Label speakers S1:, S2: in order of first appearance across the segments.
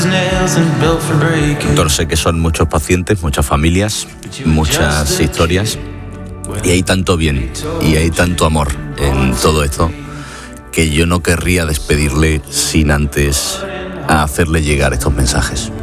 S1: Doctor, sé que son muchos pacientes, muchas familias, muchas historias, y hay tanto bien y hay tanto amor en todo esto que yo no querría despedirle sin antes hacerle llegar estos mensajes.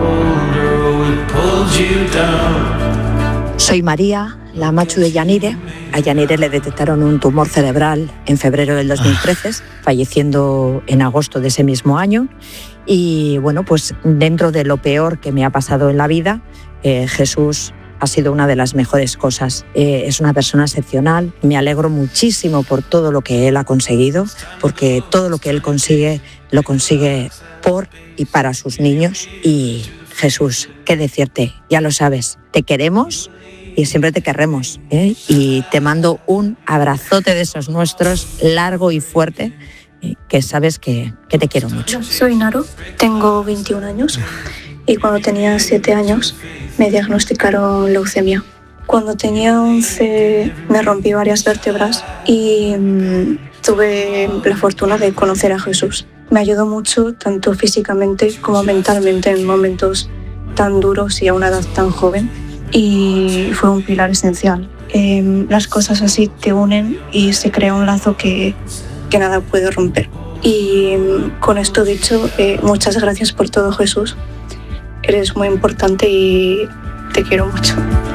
S2: Soy María, la machu de Yanire. A Yanire le detectaron un tumor cerebral en febrero del 2013, falleciendo en agosto de ese mismo año. Y bueno, pues dentro de lo peor que me ha pasado en la vida, Jesús ha sido una de las mejores cosas. Es una persona excepcional. Me alegro muchísimo por todo lo que él ha conseguido, porque todo lo que él consigue, lo consigue por y para sus niños. Y Jesús, qué decirte, ya lo sabes, te queremos y siempre te querremos, ¿eh? Y te mando un abrazote de esos nuestros, largo y fuerte, que sabes que te quiero mucho.
S3: Soy Naro, tengo 21 años y cuando tenía 7 años me diagnosticaron leucemia. Cuando tenía 11 me rompí varias vértebras y tuve la fortuna de conocer a Jesús. Me ayudó mucho, tanto físicamente como mentalmente, en momentos tan duros y a una edad tan joven, y fue un pilar esencial. Las cosas así te unen y se crea un lazo que nada puede romper. Y con esto dicho, muchas gracias por todo, Jesús. Eres muy importante y te quiero mucho.